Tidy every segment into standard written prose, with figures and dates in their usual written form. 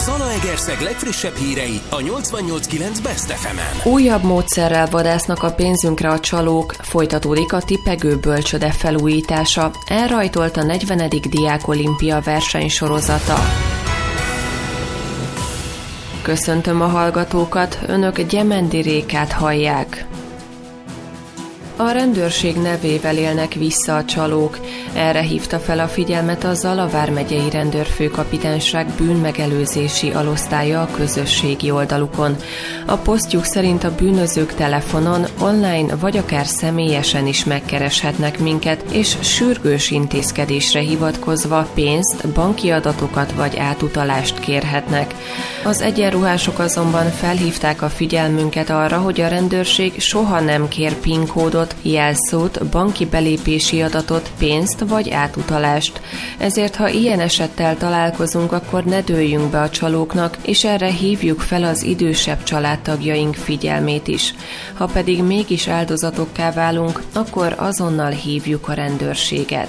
Zalaegerszeg legfrissebb hírei a 88.9 Best FM-en. Újabb módszerrel vadásznak a pénzünkre a csalók, folytatódik a tipegő bölcsöde felújítása. Elrajtolt a 40. Diák Olimpia versenysorozata. Köszöntöm a hallgatókat, önök Gyemendi Rékát hallják. A rendőrség nevével élnek vissza a csalók. Erre hívta fel a figyelmet a Zala vármegyei rendőrfőkapitányság bűnmegelőzési alosztálya a közösségi oldalukon. A posztjuk szerint a bűnözők telefonon, online vagy akár személyesen is megkereshetnek minket, és sürgős intézkedésre hivatkozva pénzt, banki adatokat vagy átutalást kérhetnek. Az egyenruhások azonban felhívták a figyelmünket arra, hogy a rendőrség soha nem kér PIN kódot, jelszót, banki belépési adatot, pénzt vagy átutalást. Ezért, ha ilyen esettel találkozunk, akkor ne dőljünk be a csalóknak, és erre hívjuk fel az idősebb családtagjaink figyelmét is. Ha pedig mégis áldozatokká válunk, akkor azonnal hívjuk a rendőrséget.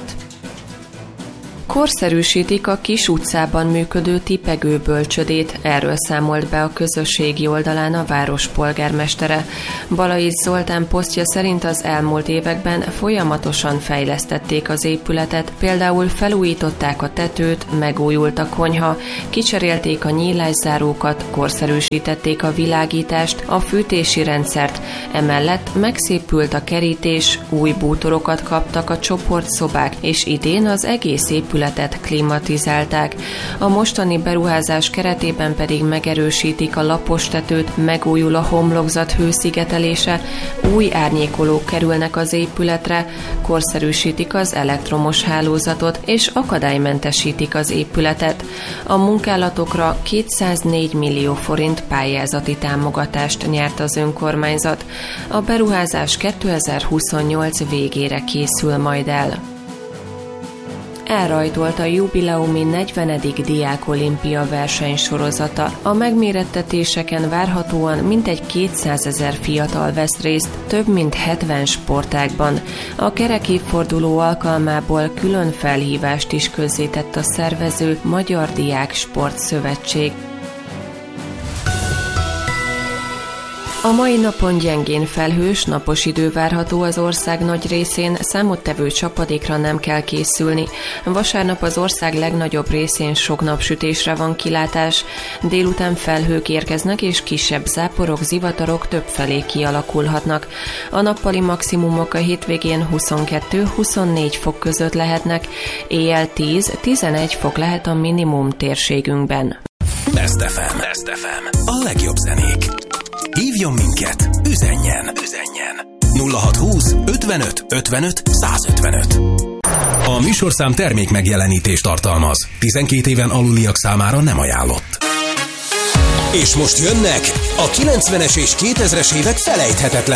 Korszerűsítik a Kis utcában működő tipegő bölcsödét, erről számolt be a közösségi oldalán a város polgármestere. Balaisz Zoltán posztja szerint az elmúlt években folyamatosan fejlesztették az épületet, például felújították a tetőt, megújult a konyha, kicserélték a nyílászárókat, korszerűsítették a világítást, a fűtési rendszert, emellett megszépült a kerítés, új bútorokat kaptak a csoportszobák, és idén az egész épületet klimatizálták. A mostani beruházás keretében pedig megerősítik a lapos tetőt, megújul a homlokzat hőszigetelése, új árnyékolók kerülnek az épületre, korszerűsítik az elektromos hálózatot és akadálymentesítik az épületet. A munkálatokra 204 millió forint pályázati támogatást nyert az önkormányzat. A beruházás 2028 végére készül majd el. Elrajtolt a jubileumi 40. Diák Olimpia versenysorozata. A megmérettetéseken várhatóan mintegy 200 000 fiatal vesz részt több mint 70 sportágban. A kerekévforduló alkalmából külön felhívást is közzétett a szervező Magyar Diák Sportszövetség. A mai napon gyengén felhős, napos idő várható az ország nagy részén, számottevő csapadékra nem kell készülni. Vasárnap az ország legnagyobb részén sok napsütésre van kilátás, délután felhők érkeznek és kisebb záporok, zivatarok többfelé kialakulhatnak. A nappali maximumok a hétvégén 22-24 fok között lehetnek, éjjel 10-11 fok lehet a minimum térségünkben. Best FM. Best FM. A legjobb zenék. Hívjon minket, üzenjen 0620 55 55 155. A műsorszám termék megjelenítést tartalmaz. 12 éven aluliak számára nem ajánlott. És most jönnek a 90-es és 2000-es évek felejthetetlen